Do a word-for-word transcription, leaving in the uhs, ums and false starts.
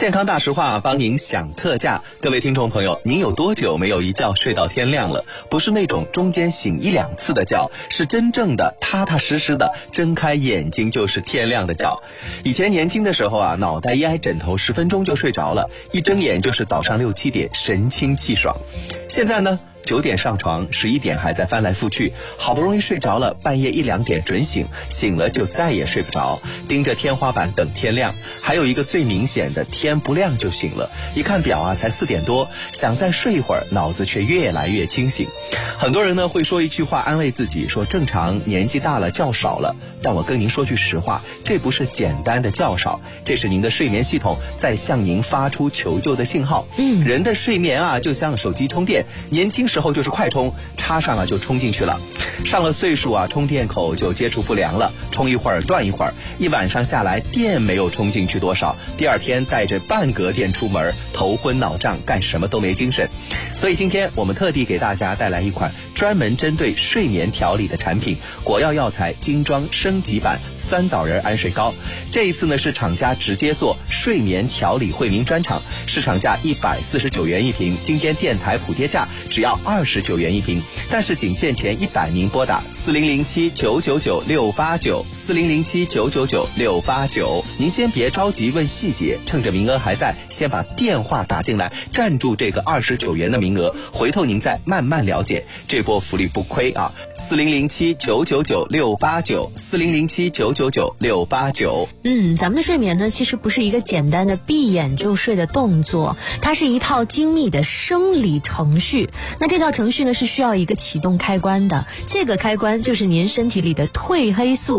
健康大实话帮您享特价。各位听众朋友，您有多久没有一觉睡到天亮了？不是那种中间醒一两次的觉，是真正的踏踏实实的睁开眼睛就是天亮的觉。以前年轻的时候啊，脑袋一挨枕头十分钟就睡着了，一睁眼就是早上六七点，神清气爽。现在呢，九点上床，十一点还在翻来覆去，好不容易睡着了，半夜一两点准醒，醒了就再也睡不着，盯着天花板等天亮。还有一个最明显的，天不亮就醒了，一看表啊，才四点多，想再睡一会儿，脑子却越来越清醒。很多人呢会说一句话安慰自己，说正常，年纪大了觉少了。但我跟您说句实话，这不是简单的觉少，这是您的睡眠系统在向您发出求救的信号。嗯，人的睡眠啊，就像手机充电，年轻时候就是快充，插上了就充进去了。上了岁数啊，充电口就接触不良了，充一会儿断一会儿，一晚上下来电没有充进去多少，第二天带着半格电出门，头昏脑胀，干什么都没精神。所以今天我们特地给大家带来一款专门针对睡眠调理的产品——果药药材精装升级版酸枣仁安睡膏。这一次呢是厂家直接做睡眠调理惠民专场，市场价一百四十九元一瓶，今天电台补贴价只要二十九元一瓶，但是仅限前一百名拨打四零零七九九九六八九四零零七九九九六八九。您先别着急问细节，趁着名额还在，先把电话打进来，占住这个二十九元的名额，回头您再慢慢了解，这波福利不亏啊！四零零七九九九六八九四零零七九九九六八九。 嗯，咱们的睡眠呢，其实不是一个简单的闭眼就睡的动作，它是一套精密的生理程序。那这套程序呢，是需要一个启动开关的，这个开关就是您身体里的褪黑素